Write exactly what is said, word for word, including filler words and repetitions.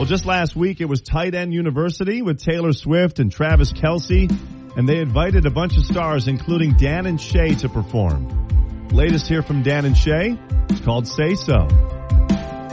Well, just last week, it was Tight End University with Taylor Swift and Travis Kelce, and they invited a bunch of stars, including Dan and Shay, to perform. Latest here from Dan and Shay. It's called Say So.